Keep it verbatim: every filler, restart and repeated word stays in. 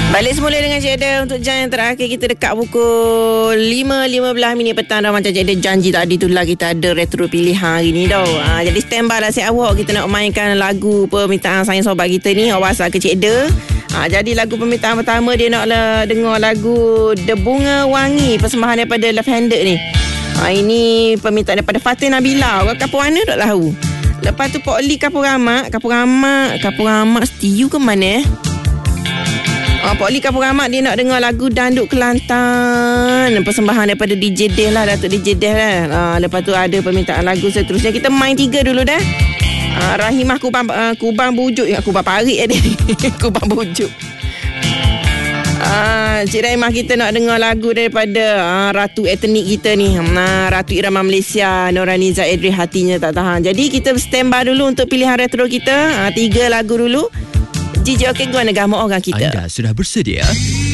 Balik semula dengan Cik Eda untuk jam yang terakhir. Kita dekat pukul lima lima belas minit petang dah. Macam Cik Eda janji tadi tu lah, kita ada retro pilihan hari ni tau. Ha, jadi standby lah siap awak. Kita nak mainkan lagu permintaan sayang sobat kita ni. Awak WhatsApp ke Cik Eda. Ha, jadi lagu permintaan pertama dia nak lah dengar lagu The Bunga Wangi, persembahan daripada Love Handed ni. Ha, ini permintaan daripada Fatin Nabila. Orang kapur mana tak tahu. Lepas tu Pok Lee Kapur Ramak. Kapur Ramak Kapur Ramak setiu ke mana eh? Ah, Pok Lee Kapur Ramak dia nak dengar lagu Danduk Kelantan, persembahan daripada D J Deh lah, Datuk D J Deh lah. Ah, lepas tu ada permintaan lagu seterusnya. Kita main tiga dulu dah. Ah, Rahimah Kubang uh, Kubang Bujuk. Ya, Kubang Parit ada. Kubang Bujuk. Ah, Cik Rahimah kita nak dengar lagu daripada ah, Ratu Etnik kita ni. Nah, Ratu Irama Malaysia, Noraniza Edri Hatinya Tak Tahan. Jadi kita standby dulu untuk pilihan retro kita. Ah, tiga lagu dulu. Jijik okey gua negara orang kita. Anda sudah bersedia?